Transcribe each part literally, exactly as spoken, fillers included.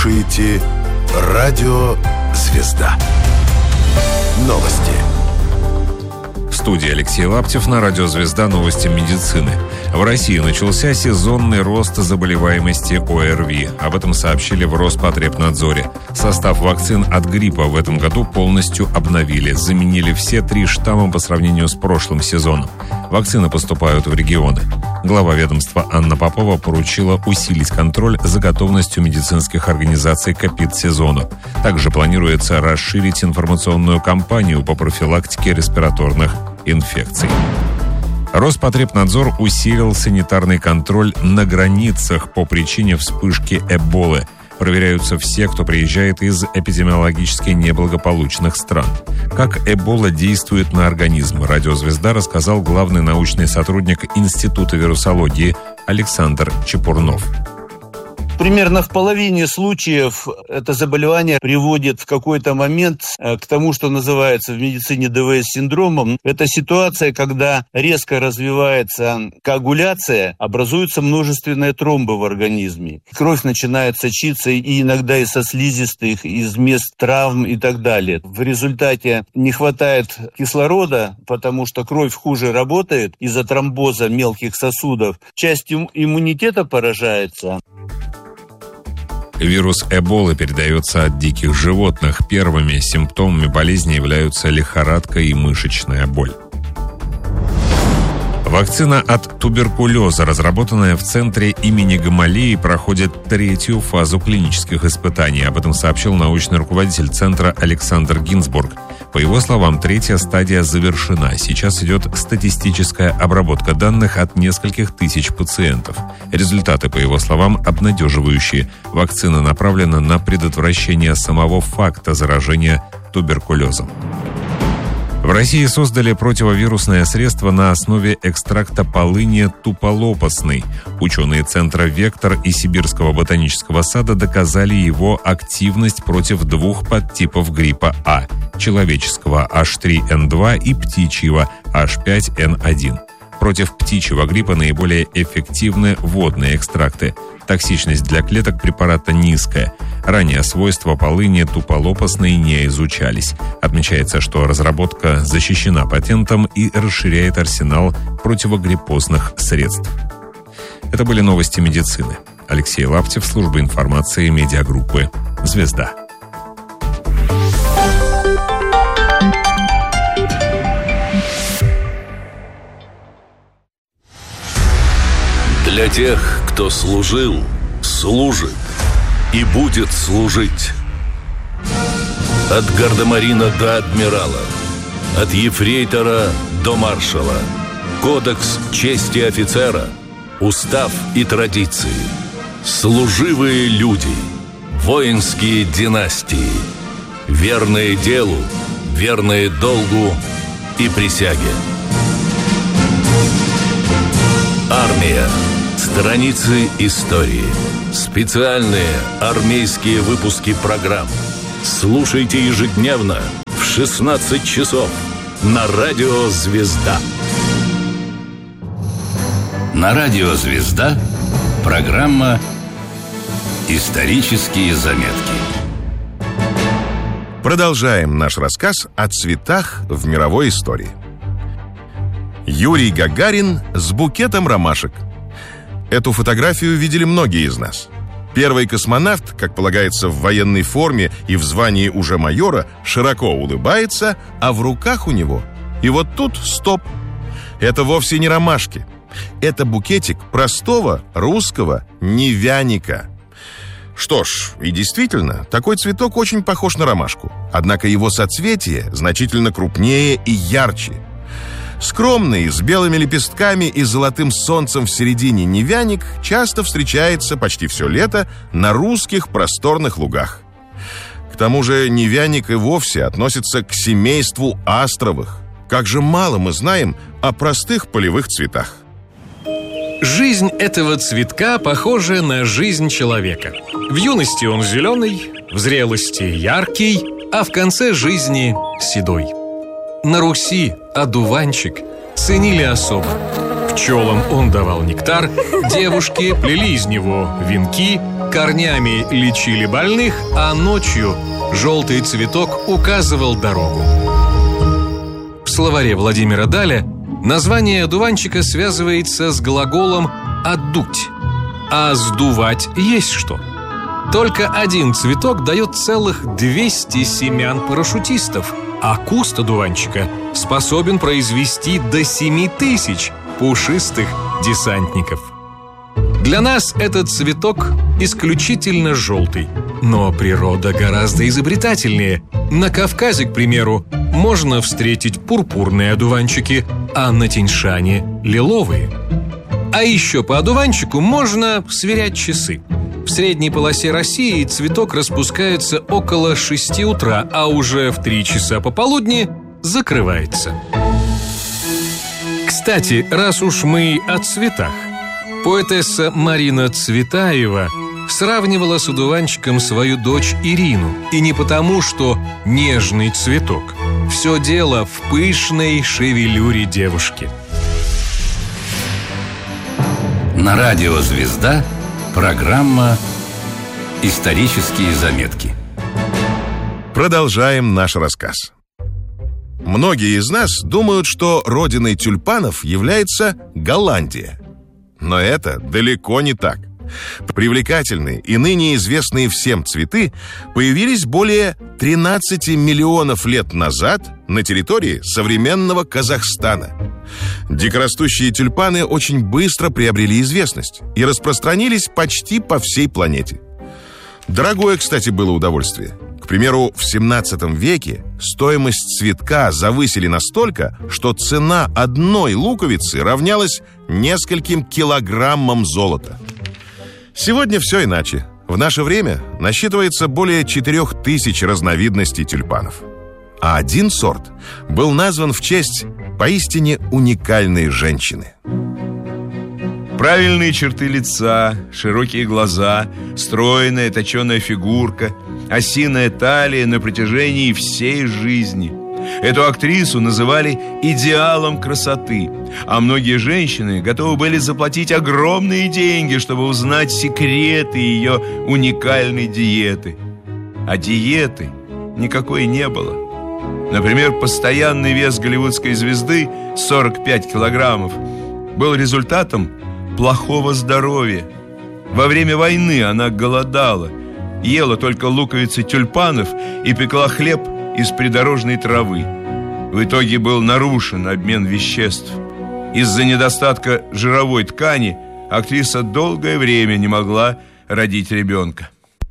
слушаете Радио «Звезда». Новости. В студии Алексей Лаптев, на радио «Звезда» новости медицины. В России начался сезонный рост заболеваемости ОРВИ. Об этом сообщили в Роспотребнадзоре. Состав вакцин от гриппа в этом году полностью обновили. Заменили все три штамма по сравнению с прошлым сезоном. Вакцины поступают в регионы. Глава ведомства Анна Попова поручила усилить контроль за готовностью медицинских организаций к эпидсезону. Также планируется расширить информационную кампанию по профилактике респираторных инфекций. Роспотребнадзор усилил санитарный контроль на границах по причине вспышки Эболы. Проверяются все, кто приезжает из эпидемиологически неблагополучных стран. Как Эбола действует на организм, радио «Звезда» рассказал главный научный сотрудник Института вирусологии Александр Чепурнов. Примерно в половине случаев это заболевание приводит в какой-то момент к тому, что называется в медицине ДВС-синдромом. Это ситуация, когда резко развивается коагуляция, образуются множественные тромбы в организме. Кровь начинает сочиться и иногда и со слизистых, из мест травм и так далее. В результате не хватает кислорода, потому что кровь хуже работает из-за тромбоза мелких сосудов. Часть иммунитета поражается. Вирус Эболы передается от диких животных. Первыми симптомами болезни являются лихорадка и мышечная боль. Вакцина от туберкулеза, разработанная в центре имени Гамалеи, проходит третью фазу клинических испытаний. Об этом сообщил научный руководитель центра Александр Гинзбург. По его словам, третья стадия завершена. Сейчас идет статистическая обработка данных от нескольких тысяч пациентов. Результаты, по его словам, обнадеживающие. Вакцина направлена на предотвращение самого факта заражения туберкулезом. В России создали противовирусное средство на основе экстракта полыни туполопастной. Ученые центра «Вектор» и Сибирского ботанического сада доказали его активность против двух подтипов гриппа А – человеческого эйч три эн два и птичьего эйч пять эн один. Против птичьего гриппа наиболее эффективны водные экстракты. Токсичность для клеток препарата низкая. Ранее свойства полыни туполопастной не изучались. Отмечается, что разработка защищена патентом и расширяет арсенал противогриппозных средств. Это были новости медицины. Алексей Лаптев, служба информации медиагруппы «Звезда». Для тех, кто служил, служит и будет служить. От гардемарина до адмирала, от ефрейтора до маршала. Кодекс чести офицера, устав и традиции. Служивые люди, воинские династии. Верные делу, верные долгу и присяге. Армия. Страницы истории. Специальные армейские выпуски программ. Слушайте ежедневно в шестнадцать часов на радио «Звезда». На радио «Звезда» программа «Исторические заметки». Продолжаем наш рассказ о цветах в мировой истории. Юрий Гагарин с букетом ромашек. Эту фотографию видели многие из нас. Первый космонавт, как полагается в военной форме и в звании уже майора, широко улыбается, а в руках у него... И вот тут стоп. Это вовсе не ромашки. Это букетик простого русского невяника. Что ж, и действительно, такой цветок очень похож на ромашку. Однако его соцветие значительно крупнее и ярче. Скромный, с белыми лепестками и золотым солнцем в середине невяник часто встречается почти все лето на русских просторных лугах. К тому же невяник и вовсе относится к семейству астровых. Как же мало мы знаем о простых полевых цветах. Жизнь этого цветка похожа на жизнь человека. В юности он зеленый, в зрелости яркий, а в конце жизни седой. На Руси одуванчик ценили особо. Пчелам он давал нектар, девушки плели из него венки, корнями лечили больных, а ночью желтый цветок указывал дорогу. В словаре Владимира Даля название одуванчика связывается с глаголом «отдуть», а сдувать есть что. Только один цветок дает целых двести семян парашютистов, а куст одуванчика способен произвести до семи тысяч пушистых десантников. Для нас этот цветок исключительно желтый, но природа гораздо изобретательнее. На Кавказе, к примеру, можно встретить пурпурные одуванчики, а на Тянь-Шане – лиловые. А еще по одуванчику можно сверять часы. В средней полосе России цветок распускается около шести утра, а уже в три часа пополудни закрывается. Кстати, раз уж мы о цветах, поэтесса Марина Цветаева сравнивала с одуванчиком свою дочь Ирину. И не потому, что нежный цветок. Все дело в пышной шевелюре девушки. На радио «Звезда» программа «Исторические заметки». Продолжаем наш рассказ. Многие из нас думают, что родиной тюльпанов является Голландия. Но это далеко не так. Привлекательные и ныне известные всем цветы появились более тринадцати миллионов лет назад на территории современного Казахстана. Дикорастущие тюльпаны очень быстро приобрели известность и распространились почти по всей планете. Дорогое, кстати, было удовольствие. К примеру, в семнадцатом веке стоимость цветка завысили настолько, что цена одной луковицы равнялась нескольким килограммам золота. Сегодня все иначе. В наше время насчитывается более четырех тысяч разновидностей тюльпанов. А один сорт был назван в честь поистине уникальной женщины. Правильные черты лица, широкие глаза, стройная точеная фигурка, осиная талия на протяжении всей жизни. Эту актрису называли идеалом красоты, а многие женщины готовы были заплатить огромные деньги, чтобы узнать секреты ее уникальной диеты. А диеты никакой не было. Например, постоянный вес голливудской звезды сорок пять килограммов был результатом плохого здоровья. Во время войны она голодала, ела только луковицы тюльпанов и пекла хлеб из придорожной травы. В итоге был нарушен обмен веществ. Из-за недостатка жировой ткани актриса долгое время не могла родить ребенка.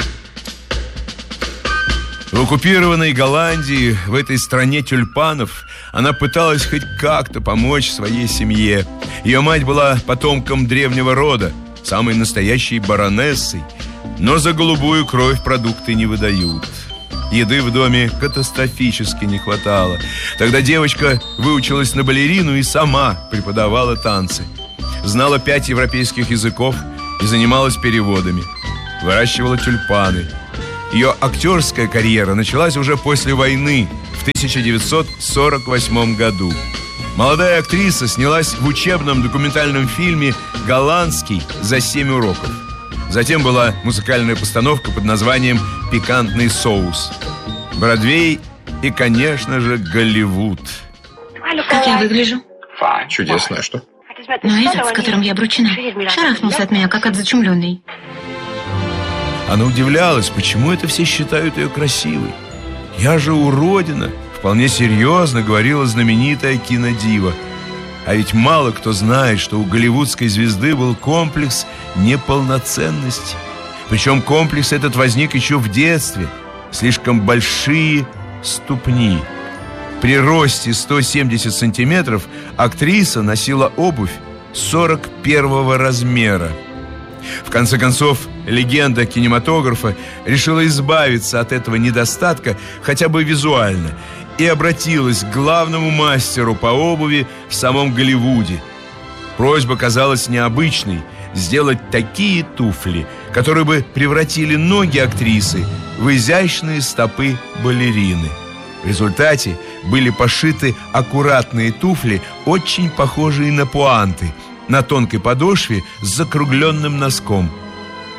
В оккупированной Голландии, в этой стране тюльпанов, она пыталась хоть как-то помочь своей семье. Ее мать была потомком древнего рода, самой настоящей баронессой, но за голубую кровь продукты не выдают. Еды в доме катастрофически не хватало. Тогда девочка выучилась на балерину и сама преподавала танцы. Знала пять европейских языков и занималась переводами. Выращивала тюльпаны. Ее актерская карьера началась уже после войны, в тысяча девятьсот сорок восьмом году. Молодая актриса снялась в учебном документальном фильме «Голландский за семь уроков». Затем была музыкальная постановка под названием «Пикантный соус», Бродвей и, конечно же, Голливуд. Как я выгляжу? Чудесно, а что? Но этот, с которым я обручена, шарахнулся от меня, как от зачумленной. Она удивлялась, почему это все считают ее красивой. «Я же уродина», вполне серьезно говорила знаменитая кинодива. А ведь мало кто знает, что у голливудской звезды был комплекс неполноценности. Причем комплекс этот возник еще в детстве. Слишком большие ступни. При росте сто семьдесят сантиметров актриса носила обувь сорок первого размера. В конце концов, легенда кинематографа решила избавиться от этого недостатка хотя бы визуально и обратилась к главному мастеру по обуви в самом Голливуде. Просьба казалась необычной – сделать такие туфли, которые бы превратили ноги актрисы в изящные стопы балерины. В результате были пошиты аккуратные туфли, очень похожие на пуанты, на тонкой подошве с закругленным носком.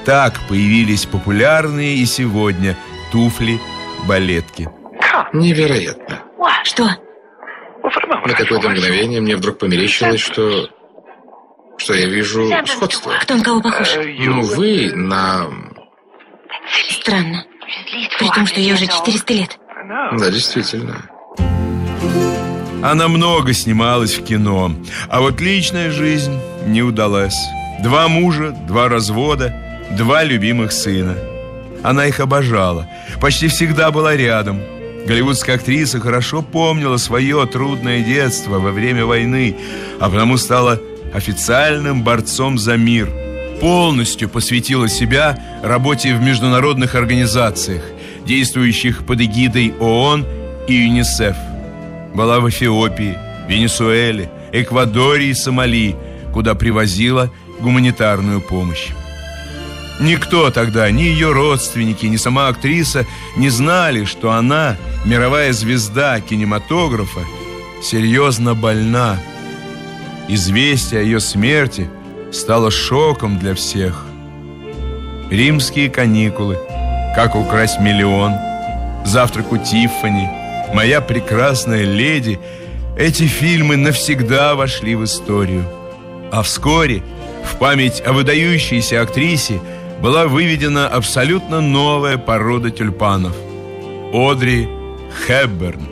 Так появились популярные и сегодня туфли-балетки. Невероятно. Что? На какое-то мгновение мне вдруг померещилось, что... что я вижу сходство. Кто на кого похож? Ну, вы на... Странно. При том, что ей уже четыреста лет. Да, действительно. Она много снималась в кино, а вот личная жизнь не удалась. Два мужа, два развода, два любимых сына. Она их обожала, почти всегда была рядом. Голливудская актриса хорошо помнила свое трудное детство во время войны, а потому стала официальным борцом за мир. Полностью посвятила себя работе в международных организациях, действующих под эгидой ООН и ЮНИСЕФ. Была в Эфиопии, Венесуэле, Эквадоре и Сомали, куда привозила гуманитарную помощь. Никто тогда, ни ее родственники, ни сама актриса не знали, что она, мировая звезда кинематографа, серьезно больна. Известие о ее смерти стало шоком для всех. «Римские каникулы», «Как украсть миллион», «Завтрак у Тиффани», «Моя прекрасная леди» — эти фильмы навсегда вошли в историю. А вскоре в память о выдающейся актрисе была выведена абсолютно новая порода тюльпанов — Одри Хепберн.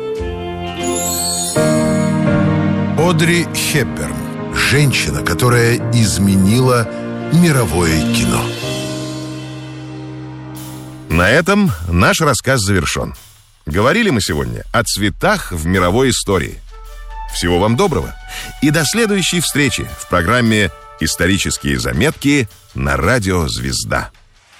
Одри Хепберн – женщина, которая изменила мировое кино. На этом наш рассказ завершен. Говорили мы сегодня о цветах в мировой истории. Всего вам доброго и до следующей встречи в программе «Исторические заметки» на радио «Звезда».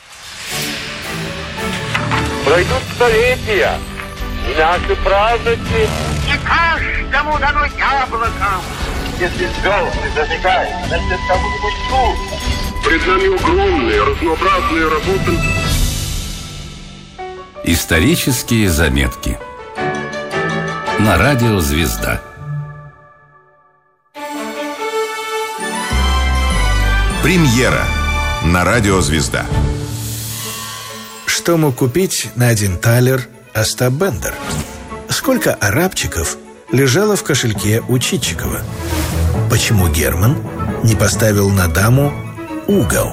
Пройдут столетия, и наши праздники не каждому дано яблоко. Если звезды зажигают, значит, кому-нибудь тут. Пред нами огромные, разнообразные работы. Исторические заметки на радио «Звезда». Премьера на радио «Звезда». Что мог купить на один талер Остап Бендер? Сколько арабчиков лежало в кошельке у Читчикова? Почему Герман не поставил на даму угол?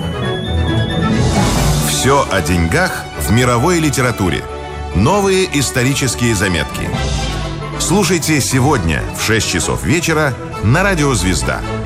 Все о деньгах в мировой литературе. Новые исторические заметки. Слушайте сегодня в шесть часов вечера на радио «Звезда».